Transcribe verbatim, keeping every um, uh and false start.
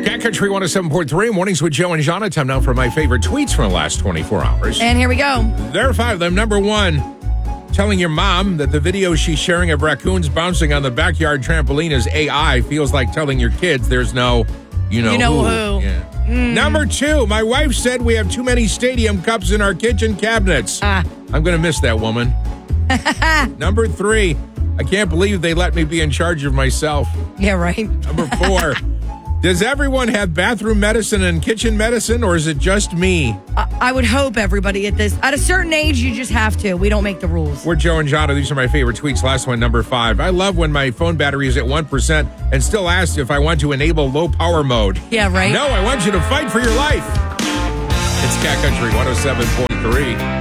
Cat Country one oh seven point three, mornings with Joe and Jana. Time now for my favorite tweets from the last twenty-four hours. And here we go. There are five of them. Number one, telling your mom that the video she's sharing of raccoons bouncing on the backyard trampoline is A I feels like telling your kids there's no, you know, You know who. who. Yeah. Mm. Number two, my wife said we have too many stadium cups in our kitchen cabinets. Ah. I'm going to miss that woman. Number three, I can't believe they let me be in charge of myself. Yeah, right. Number four, does everyone have bathroom medicine and kitchen medicine, or is it just me? I, I would hope everybody at this, at a certain age, you just have to. We don't make the rules. We're Joe and Jana. These are my favorite tweets. Last one, number five. I love when my phone battery is at one percent and still asks if I want to enable low power mode. Yeah, right. No, I want you to fight for your life. It's Cat Country one oh seven point three.